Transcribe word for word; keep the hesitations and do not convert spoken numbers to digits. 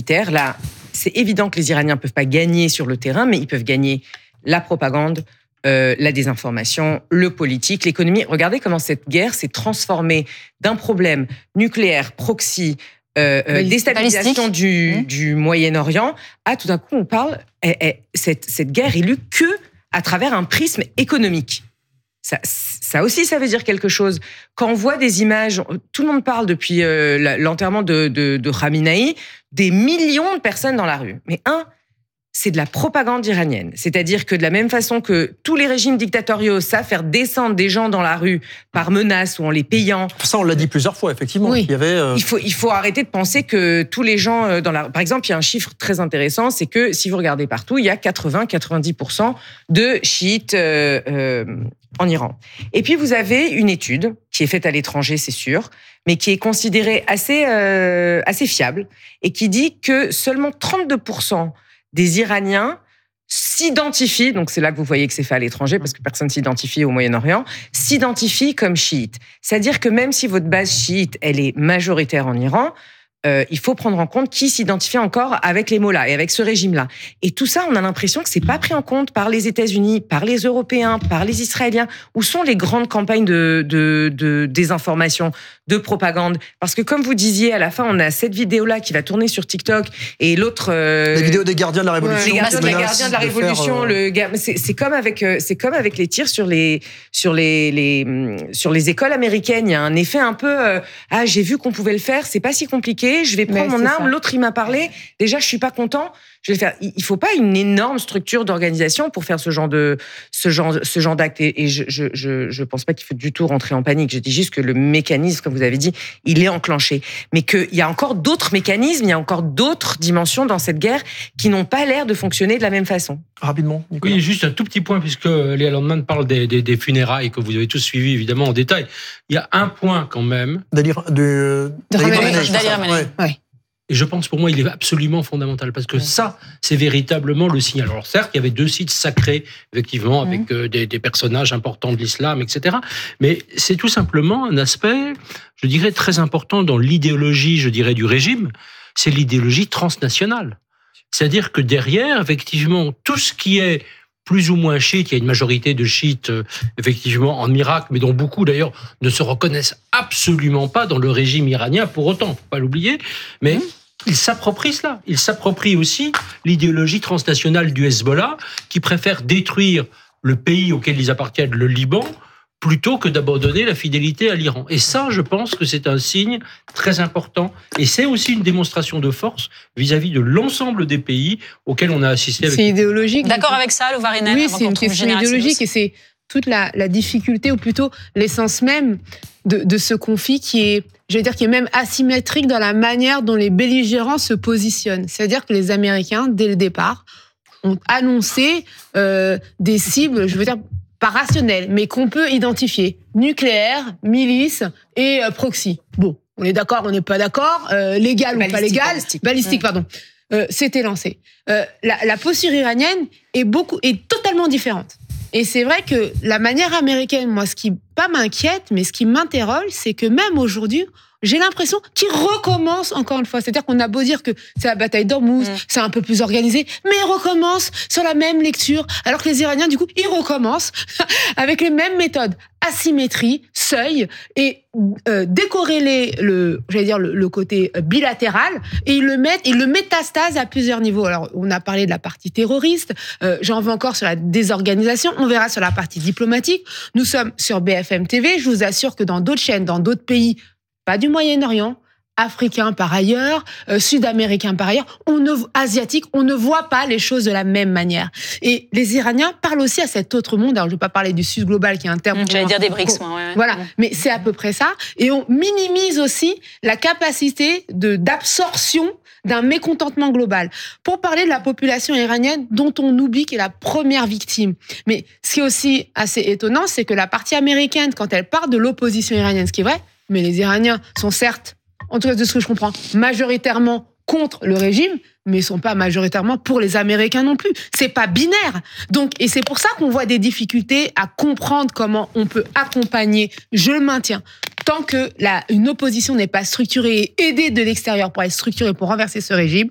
militaire. Là, c'est évident que les Iraniens ne peuvent pas gagner sur le terrain, mais ils peuvent gagner la propagande, euh, la désinformation, le politique, l'économie. Regardez comment cette guerre s'est transformée d'un problème nucléaire, proxy, euh, euh, déstabilisation du, mmh. du Moyen-Orient, à tout d'un coup, on parle, eh, eh, cette, cette guerre est lue que à travers un prisme économique. Ça, ça aussi, ça veut dire quelque chose. Quand on voit des images, tout le monde parle depuis euh, l'enterrement de, de, de Khamenei, des millions de personnes dans la rue. Mais un, c'est de la propagande iranienne. C'est-à-dire que de la même façon que tous les régimes dictatoriaux savent faire descendre des gens dans la rue par menace ou en les payant. Ça, on l'a dit plusieurs fois, effectivement. Oui. Il y avait, euh... il faut, il faut arrêter de penser que tous les gens dans la... Par exemple, il y a un chiffre très intéressant, c'est que si vous regardez partout, il y a quatre-vingts à quatre-vingt-dix pour cent de chiites euh, euh, en Iran. Et puis, vous avez une étude qui est faite à l'étranger, c'est sûr, mais qui est considérée assez, euh, assez fiable et qui dit que seulement trente-deux pour cent des Iraniens s'identifient, donc c'est là que vous voyez que c'est fait à l'étranger, parce que personne ne s'identifie au Moyen-Orient, s'identifient comme chiites. C'est-à-dire que même si votre base chiite, elle est majoritaire en Iran, euh, il faut prendre en compte qui s'identifie encore avec les mollahs et avec ce régime-là. Et tout ça, on a l'impression que c'est pas pris en compte par les États-Unis, par les Européens, par les Israéliens. Où sont les grandes campagnes de, de, de désinformation, de propagande? Parce que comme vous disiez, à la fin, on a cette vidéo-là qui va tourner sur TikTok et l'autre... Euh, les vidéos des gardiens de la Révolution. Ouais, les gardiens, de la, gardiens de la Révolution. De faire, euh... le, c'est, c'est, comme avec, c'est comme avec les tirs sur les, sur les, les, sur les écoles américaines. Il y a un effet un peu... Euh, ah, j'ai vu qu'on pouvait le faire, c'est pas si compliqué. Je vais prendre Mais mon arme, ça. L'autre il m'a parlé, déjà je suis pas content, je vais le faire. Il faut pas une énorme structure d'organisation pour faire ce genre de ce genre ce genre d'acte et, et je je je je pense pas qu'il faut du tout rentrer en panique. Je dis juste que le mécanisme, comme vous avez dit, il est enclenché, mais qu'il y a encore d'autres mécanismes, il y a encore d'autres dimensions dans cette guerre qui n'ont pas l'air de fonctionner de la même façon. Rapidement, Nicolas. Oui, juste un tout petit point puisque Léa Landman parle des, des, des funérailles que vous avez tous suivis évidemment en détail. Il y a un point quand même. D'Ali de Khamenei. Oui. Et je pense, pour moi, il est absolument fondamental, parce que ça, c'est véritablement le signal. Alors certes, il y avait deux sites sacrés, effectivement, avec mmh. des, des personnages importants de l'islam, et cetera. Mais c'est tout simplement un aspect, je dirais, très important dans l'idéologie, je dirais, du régime, c'est l'idéologie transnationale. C'est-à-dire que derrière, effectivement, tout ce qui est plus ou moins chiites, il y a une majorité de chiites, euh, effectivement, en Irak, mais dont beaucoup, d'ailleurs, ne se reconnaissent absolument pas dans le régime iranien, pour autant, faut pas l'oublier, mais mmh. ils s'approprient cela. Ils s'approprient aussi l'idéologie transnationale du Hezbollah, qui préfère détruire le pays auquel ils appartiennent, le Liban, plutôt que d'abandonner la fidélité à l'Iran. Et ça, je pense que c'est un signe très important. Et c'est aussi une démonstration de force vis-à-vis de l'ensemble des pays auxquels on a assisté. Avec c'est idéologique. D'accord avec ça, Louvarinen? Oui, c'est une question idéologique et c'est toute la, la difficulté, ou plutôt l'essence même de, de ce conflit qui est, je vais dire, qui est même asymétrique dans la manière dont les belligérants se positionnent. C'est-à-dire que les Américains, dès le départ, ont annoncé euh, des cibles, je veux dire, pas rationnel, mais qu'on peut identifier. Nucléaire, milice et euh, proxy. Bon, on est d'accord, on n'est pas d'accord, euh, légal ou pas légal, balistique, balistique mmh. pardon. Euh, c'était lancé. Euh, la, la posture iranienne est beaucoup, est totalement différente. Et c'est vrai que la manière américaine, moi, ce qui pas m'inquiète, mais ce qui m'interroge, c'est que même aujourd'hui, j'ai l'impression qu'ils recommencent encore une fois. C'est-à-dire qu'on a beau dire que c'est la bataille d'Ormuz, mmh. c'est un peu plus organisé, mais ils recommencent sur la même lecture, alors que les Iraniens, du coup, ils recommencent avec les mêmes méthodes. Asymétrie, seuil, et euh, décorréler le, j'allais dire, le, le côté bilatéral, et ils le mettent, ils le métastasent à plusieurs niveaux. Alors, on a parlé de la partie terroriste, euh, j'en veux encore sur la désorganisation, on verra sur la partie diplomatique. Nous sommes sur B F M T V, je vous assure que dans d'autres chaînes, dans d'autres pays, pas du Moyen-Orient, africains par ailleurs, euh, sud-américains par ailleurs, on ne, asiatiques, on ne voit pas les choses de la même manière. Et les Iraniens parlent aussi à cet autre monde. Alors, je ne vais pas parler du Sud global qui est un terme... Mmh, j'allais dire des BRICS, moi. Ouais, ouais. Voilà, mais c'est à peu près ça. Et on minimise aussi la capacité de, d'absorption d'un mécontentement global. Pour parler de la population iranienne, dont on oublie qu'elle est la première victime. Mais ce qui est aussi assez étonnant, c'est que la partie américaine, quand elle parle de l'opposition iranienne, ce qui est vrai, mais les Iraniens sont certes, en tout cas de ce que je comprends, majoritairement contre le régime, mais ils sont pas majoritairement pour les Américains non plus. C'est pas binaire. Donc, et c'est pour ça qu'on voit des difficultés à comprendre comment on peut accompagner, je le maintiens, tant que la, une opposition n'est pas structurée et aidée de l'extérieur pour être structurée pour renverser ce régime,